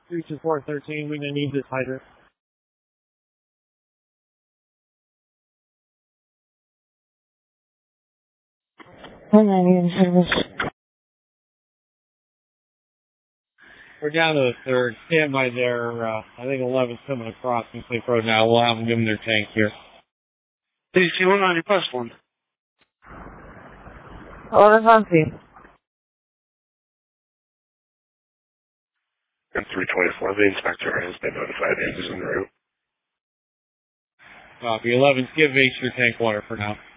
32413, we're going to need this hydrant. in service. We're down to the third. Stand by there. I think 11's coming across from Safe Road now. We'll have them give them their tank here. 321 on your plus one. 11 on scene. And 324, the inspector has been notified and is en route. Copy. 11's give H your tank water for now.